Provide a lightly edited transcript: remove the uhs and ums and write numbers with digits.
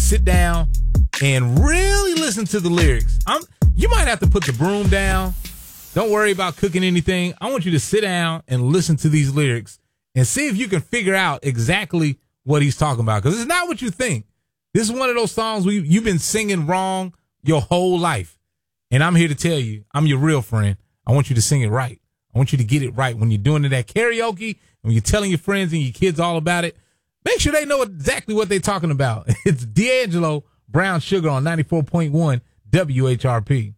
sit down and really listen to the lyrics. You might have to put the broom down. Don't worry about cooking anything. I want you to sit down and listen to these lyrics and see if you can figure out exactly what he's talking about. Because it's not what you think. This is one of those songs you've been singing wrong your whole life. And I'm here to tell you, I'm your real friend. I want you to sing it right. I want you to get it right. When you're doing it at karaoke, when you're telling your friends and your kids all about it, make sure they know exactly what they're talking about. It's D'Angelo, Brown Sugar on 94.1 WHRP.